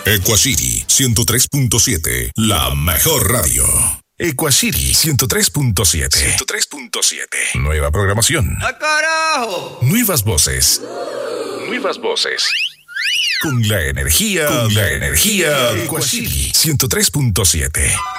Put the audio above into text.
Equacity 103.7, la mejor radio. Equacity 103.7. 103.7. Nueva programación. ¡Ah, carajo! Nuevas voces. Nuevas voces. Con la energía de Equacity 103.7.